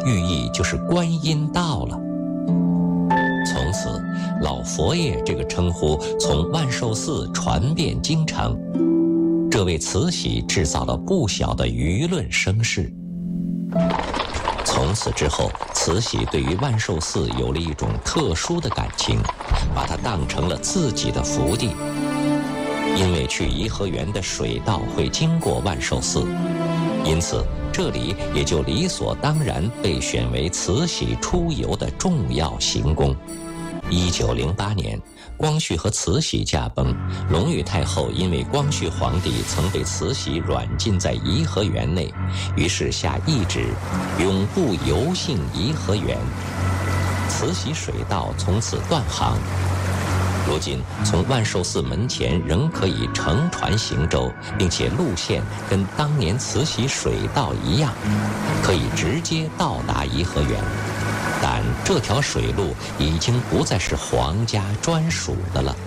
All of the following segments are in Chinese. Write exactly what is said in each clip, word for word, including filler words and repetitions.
寓意就是观音到了。从此，老佛爷这个称呼从万寿寺传遍京城，这为慈禧制造了不小的舆论声势。从此之后，慈禧对于万寿寺有了一种特殊的感情，把它当成了自己的福地。因为去颐和园的水道会经过万寿寺，因此这里也就理所当然被选为慈禧出游的重要行宫。一九零八年，光绪和慈禧驾崩，隆裕太后因为光绪皇帝曾被慈禧软禁在颐和园内，于是下懿旨，永不游幸颐和园。慈禧水道从此断航。如今从万寿寺门前仍可以乘船行舟，并且路线跟当年慈禧水道一样，可以直接到达颐和园。但这条水路已经不再是皇家专属的了。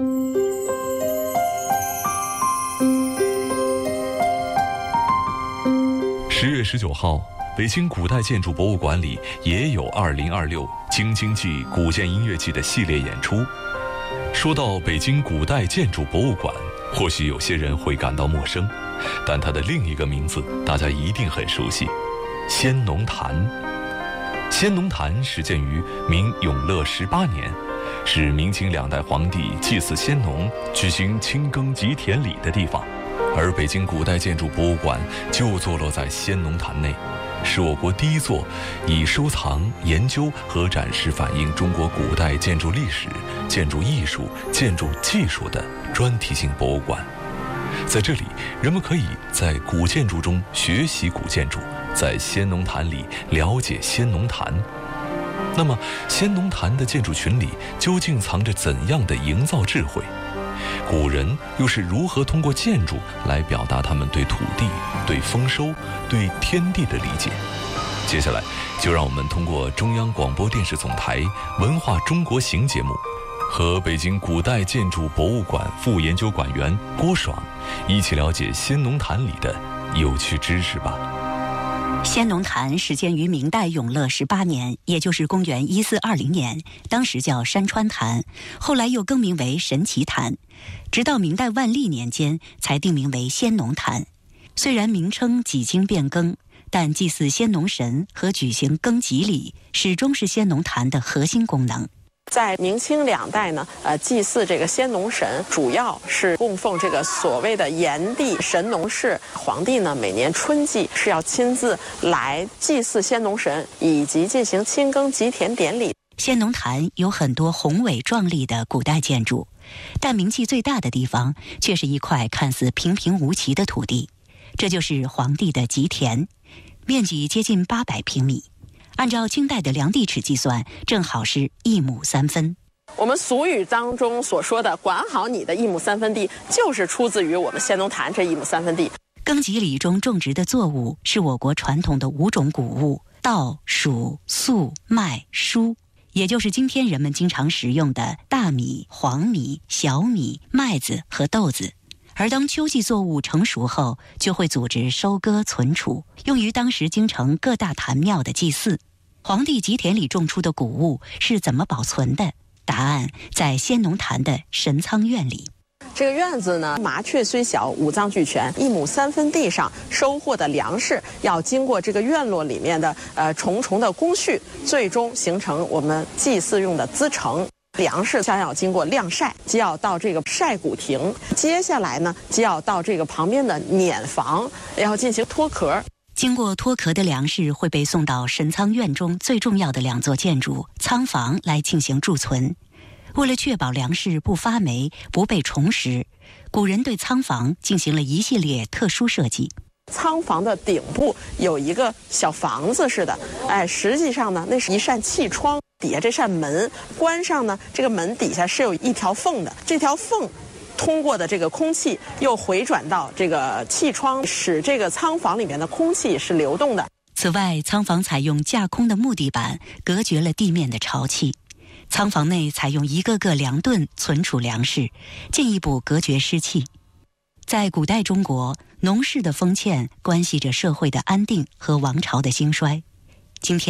十月十九号，北京古代建筑博物馆里也有二零二六京津冀古建音乐季的系列演出。说到北京古代建筑博物馆，或许有些人会感到陌生，但它的另一个名字大家一定很熟悉——先农坛。先农坛始建于明永乐十八年，是明清两代皇帝祭祀先农、举行清耕吉田礼的地方。而北京古代建筑博物馆就坐落在先农坛内，是我国第一座以收藏、研究和展示反映中国古代建筑历史、建筑艺术、建筑技术的专题性博物馆。在这里，人们可以在古建筑中学习古建筑，在先农坛里了解先农坛。那么，先农坛的建筑群里究竟藏着怎样的营造智慧？古人又是如何通过建筑来表达他们对土地、对丰收、对天地的理解？接下来，就让我们通过中央广播电视总台《文化中国行》节目，和北京古代建筑博物馆副研究馆员郭爽一起了解先农坛里的有趣知识吧。 先农坛始建于明代永乐十八年，也就是公元一四二零年，当时叫山川坛，后来又更名为神奇坛，直到明代万历年间才定名为先农坛。虽然名称几经变更，但祭祀先农神和举行耕吉礼始终是先农坛的核心功能。 在明清两代呢，呃，祭祀这个先农神，主要是供奉这个所谓的炎帝神农氏。皇帝呢，每年春季是要亲自来祭祀先农神，以及进行清耕吉田典礼。 先农坛有很多宏伟壮丽的古代建筑，但名气最大的地方却是一块看似平平无奇的土地，这就是皇帝的吉田，面积接近八百平米。按照清代的量地尺计算，正好是一亩三分。 我们俗语当中所说的管好你的一亩三分地，就是出自于我们先农坛这一亩三分地。 耕吉礼中种植的作物是我国传统的五种谷物：稻、黍、粟、麦、菽，也就是今天人们经常食用的大米、黄米、小米、麦子和豆子。而当秋季作物成熟后，就会组织收割存储，用于当时京城各大坛庙的祭祀。皇帝吉田里种出的谷物是怎么保存的？答案在先农坛的神仓院里。 这个院子呢，麻雀虽小，五脏俱全。一亩三分地上收获的粮食，要经过这个院落里面的呃重重的工序，最终形成我们祭祀用的资成。粮食将要经过晾晒，就要到这个晒谷亭，接下来呢，就要到这个旁边的碾房，要进行脱壳。 经过脱壳的粮食会被送到神仓院中最重要的两座建筑仓房来进行贮存。为了确保粮食不发霉、不被虫食，古人对仓房进行了一系列特殊设计。 仓房的顶部有一个小房子似的，哎，实际上呢，那是一扇气窗。底下这扇门关上呢，这个门底下是有一条缝的，这条缝通过的这个空气又回转到这个气窗，使这个仓房里面的空气是流动的。 此外，仓房采用架空的木地板隔绝了地面的潮气，仓房内采用一个个粮盾存储粮食，进一步隔绝湿气。在古代中国，农事的丰欠关系着社会的安定和王朝的兴衰。今天